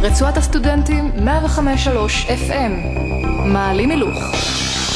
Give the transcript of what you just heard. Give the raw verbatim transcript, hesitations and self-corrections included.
רצועת הסטודנטים מאה וחמש נקודה שלוש אף אם מעלים הילוך.